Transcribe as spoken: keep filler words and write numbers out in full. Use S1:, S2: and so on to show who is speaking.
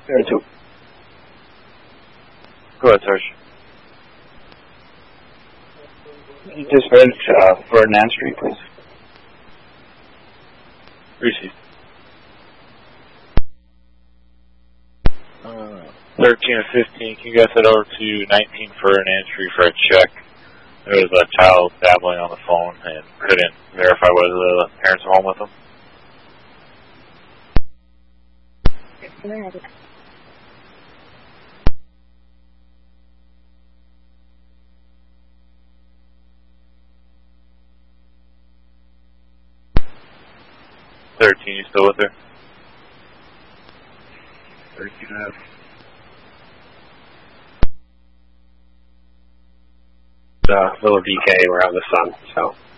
S1: thirty-two.
S2: Go ahead, Sarge.
S1: Dispatch uh, for Nan Street, please.
S2: Receive. Uh, thirteen and fifteen, can you guys head over to nineteen for an entry for a check? There was a child babbling on the phone and couldn't verify whether the parents were home with them. thirteen, you still with her?
S1: thirteen and a half.
S3: Uh, little D K, we're out of the sun, so